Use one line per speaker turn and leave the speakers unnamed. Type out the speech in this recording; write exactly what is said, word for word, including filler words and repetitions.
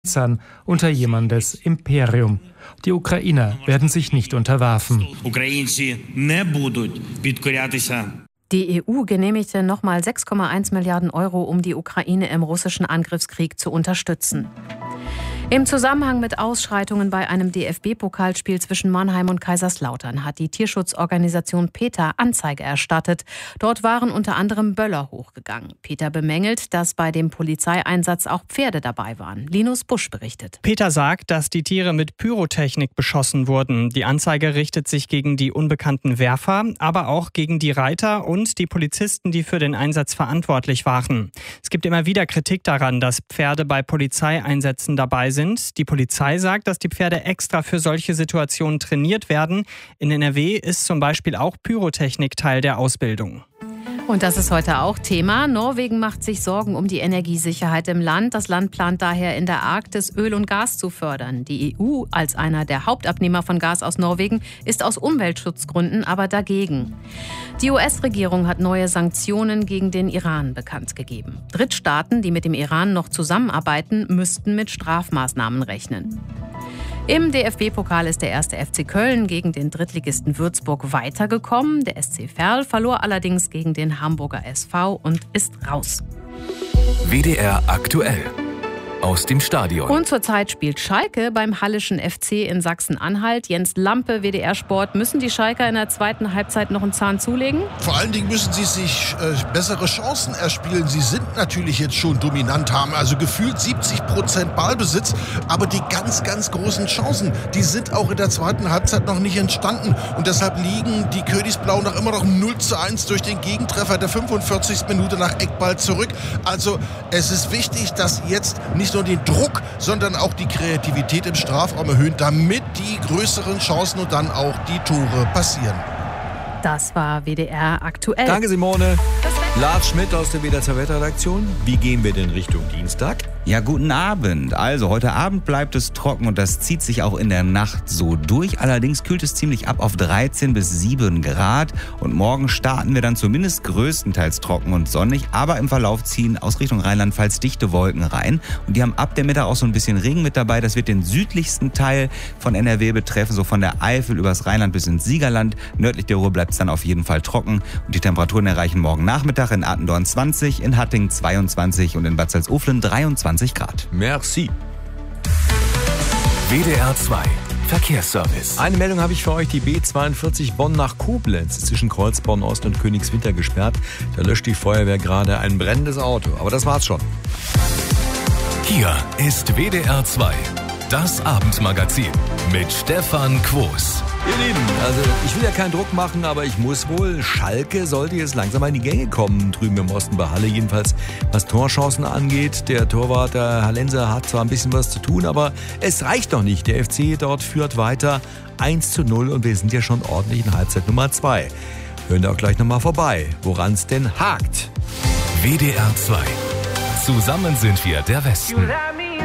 unter jemandes Imperium. Die Ukrainer werden sich nicht unterwerfen.
Die E U genehmigte nochmal sechs Komma eins Milliarden Euro, um die Ukraine im russischen Angriffskrieg zu unterstützen. Im Zusammenhang mit Ausschreitungen bei einem D F B-Pokalspiel zwischen Mannheim und Kaiserslautern hat die Tierschutzorganisation PETA Anzeige erstattet. Dort waren unter anderem Böller hochgegangen. PETA bemängelt, dass bei dem Polizeieinsatz auch Pferde dabei waren. Linus Busch berichtet.
PETA sagt, dass die Tiere mit Pyrotechnik beschossen wurden. Die Anzeige richtet sich gegen die unbekannten Werfer, aber auch gegen die Reiter und die Polizisten, die für den Einsatz verantwortlich waren. Es gibt immer wieder Kritik daran, dass Pferde bei Polizeieinsätzen dabei sind. Die Polizei sagt, dass die Pferde extra für solche Situationen trainiert werden. In N R W ist zum Beispiel auch Pyrotechnik Teil der Ausbildung.
Und das ist heute auch Thema. Norwegen macht sich Sorgen um die Energiesicherheit im Land. Das Land plant daher in der Arktis Öl und Gas zu fördern. Die E U als einer der Hauptabnehmer von Gas aus Norwegen ist aus Umweltschutzgründen aber dagegen. Die U S-Regierung hat neue Sanktionen gegen den Iran bekannt gegeben. Drittstaaten, die mit dem Iran noch zusammenarbeiten, müssten mit Strafmaßnahmen rechnen. Im D F B-Pokal ist der erste F C Köln gegen den Drittligisten Würzburg weitergekommen. Der S C Verl verlor allerdings gegen den Hamburger S V und ist raus.
W D R aktuell. Aus dem Stadion.
Und zurzeit spielt Schalke beim Halleschen F C in Sachsen-Anhalt. Jens Lampe, W D R Sport. Müssen die Schalker in der zweiten Halbzeit noch einen Zahn zulegen?
Vor allen Dingen müssen sie sich äh, bessere Chancen erspielen. Sie sind natürlich jetzt schon dominant, haben also gefühlt siebzig Prozent Ballbesitz. Aber die ganz, ganz großen Chancen, die sind auch in der zweiten Halbzeit noch nicht entstanden. Und deshalb liegen die Königsblauen noch immer noch null zu eins durch den Gegentreffer der fünfundvierzigsten Minute nach Eckball zurück. Also es ist wichtig, dass jetzt nicht nur den Druck, sondern auch die Kreativität im Strafraum erhöhen, damit die größeren Chancen und dann auch die Tore passieren.
Das war W D R aktuell.
Danke, Simone. Lars Schmidt aus der W D R zwei Wetterredaktion. Wie gehen wir denn Richtung Dienstag?
Ja, guten Abend. Also, heute Abend bleibt es trocken und das zieht sich auch in der Nacht so durch. Allerdings kühlt es ziemlich ab auf dreizehn bis sieben Grad. Und morgen starten wir dann zumindest größtenteils trocken und sonnig. Aber im Verlauf ziehen aus Richtung Rheinland-Pfalz dichte Wolken rein. Und die haben ab der Mittag auch so ein bisschen Regen mit dabei. Das wird den südlichsten Teil von N R W betreffen, so von der Eifel übers Rheinland bis ins Siegerland. Nördlich der Ruhr bleibt es dann auf jeden Fall trocken. Und die Temperaturen erreichen morgen Nachmittag in Attendorn zwanzig, in Hattingen zweiundzwanzig und in Bad Salzuflen dreiundzwanzig Grad.
Merci.
W D R zwei Verkehrsservice.
Eine Meldung habe ich für euch. Die B zweiundvierzig Bonn nach Koblenz ist zwischen Kreuzborn Ost und Königswinter gesperrt. Da löscht die Feuerwehr gerade ein brennendes Auto. Aber das war's schon.
Hier ist W D R zwei, das Abendmagazin mit Stefan Quos.
Ihr Lieben, also ich will ja keinen Druck machen, aber ich muss wohl. Schalke sollte jetzt langsam mal in die Gänge kommen, drüben im Osten bei Halle. Jedenfalls, was Torchancen angeht. Der Torwart, der Hallenser, hat zwar ein bisschen was zu tun, aber es reicht noch nicht. Der F C dort führt weiter eins zu null und wir sind ja schon ordentlich in Halbzeit Nummer zwei. Hören wir auch gleich nochmal vorbei, woran es denn hakt.
W D R zwei. Zusammen sind wir der Westen.